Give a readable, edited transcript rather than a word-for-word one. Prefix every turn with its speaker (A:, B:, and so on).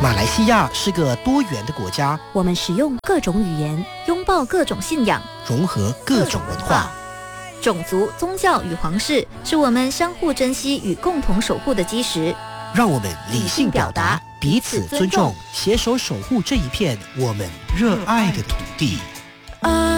A: 马来西亚是个多元的国家，
B: 我们使用各种语言，拥抱各种信仰，
A: 融合各种文化。
B: 种族、宗教与皇室是我们相互珍惜与共同守护的基石。
A: 让我们理性表达，彼此尊重，携手守护这一片我们热爱的土地。